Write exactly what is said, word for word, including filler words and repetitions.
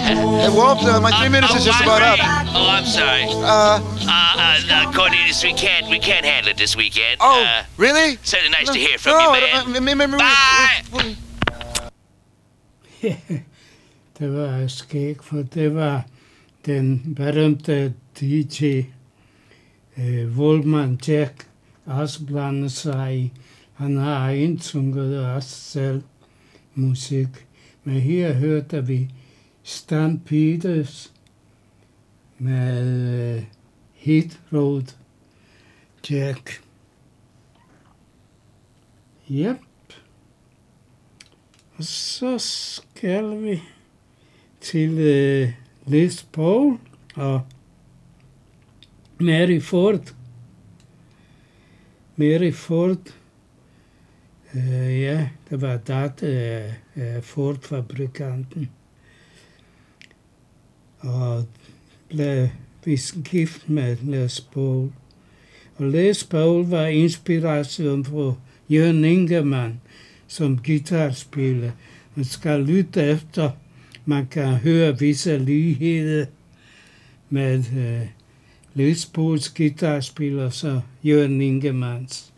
Hey, Walt, uh, my three minutes oh, is just I'm about up. ready. Oh, I'm sorry. Uh, Uh, uh, uh, Cornelius, we can't, we can't handle it this weekend. oh, Uh, really? certainly nice No, to hear from no, you, uh, man. m- m- m- Bye. w- w- Det var skægt, for det var den berømte D J, øh, Wolfman Jack, også blandet sig i. Han har indsunget også selv musik. Men her hørte vi Stan Peters med øh, Hit Road Jack. Yep. Og så skal vi til øh, Les Paul og Mary Ford. Mary Ford, øh, ja, det var dat øh, øh, Ford-fabrikanten. Og blev vist gift med Les Paul. Og Les Paul var inspiration for Jørgen Ingemann som guitarspiller. Man skal lytte efter, man kan høre visse ligheder med uh, Les Pauls guitarspiller og så Jørgen Ingemanns.